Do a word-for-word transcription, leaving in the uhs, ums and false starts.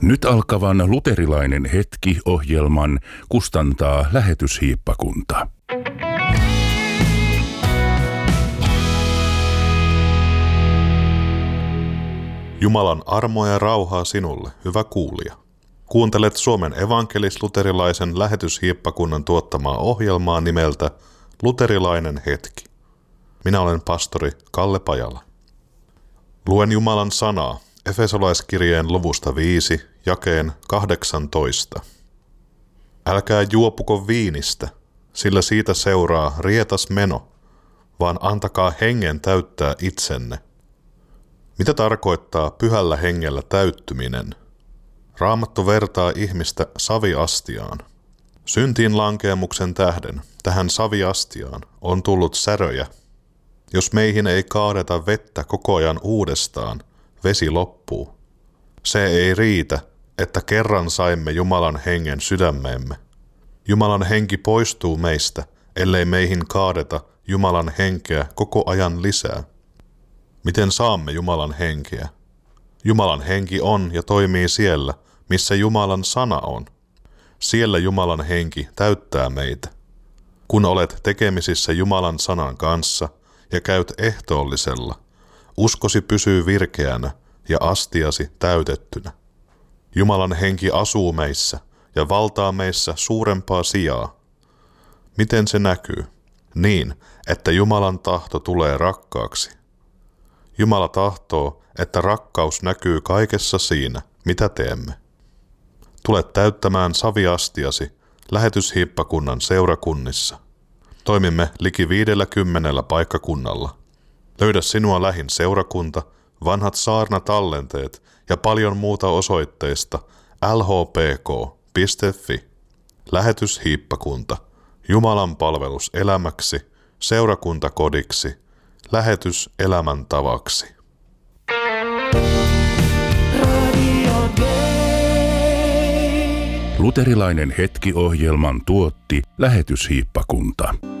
Nyt alkavan luterilainen hetki-ohjelman kustantaa lähetyshiippakunta. Jumalan armoa ja rauhaa sinulle, hyvä kuulija. Kuuntelet Suomen evankelis-luterilaisen lähetyshiippakunnan tuottamaa ohjelmaa nimeltä Luterilainen hetki. Minä olen pastori Kalle Pajala. Luen Jumalan sanaa Efesolaiskirjeen luvusta viisi, jakeen kahdeksantoista. Älkää juopuko viinistä, sillä siitä seuraa rietas meno, vaan antakaa hengen täyttää itsenne. Mitä tarkoittaa pyhällä hengellä täyttyminen? Raamattu vertaa ihmistä saviastiaan. Syntiin lankeemuksen tähden tähän saviastiaan on tullut säröjä. Jos meihin ei kaadeta vettä koko ajan uudestaan, vesi loppuu. Se ei riitä, että kerran saimme Jumalan hengen sydämeemme. Jumalan henki poistuu meistä, ellei meihin kaadeta Jumalan henkeä koko ajan lisää. Miten saamme Jumalan henkeä? Jumalan henki on ja toimii siellä, missä Jumalan sana on. Siellä Jumalan henki täyttää meitä. Kun olet tekemisissä Jumalan sanan kanssa ja käyt ehtoollisella, uskosi pysyy virkeänä ja astiasi täytettynä. Jumalan henki asuu meissä ja valtaa meissä suurempaa sijaa. Miten se näkyy? Niin, että Jumalan tahto tulee rakkaaksi. Jumala tahtoo, että rakkaus näkyy kaikessa siinä, mitä teemme. Tule täyttämään saviastiasi lähetyshiippakunnan seurakunnissa. Toimimme liki viidelläkymmenellä paikkakunnalla. Löydä sinua lähin seurakunta, vanhat saarnatallenteet ja paljon muuta osoitteista l h p k piste f i. Lähetyshiippakunta, Jumalan palvelus elämäksi, seurakuntakodiksi, lähetys elämäntavaksi. Luterilainen hetki-ohjelman tuotti lähetyshiippakunta.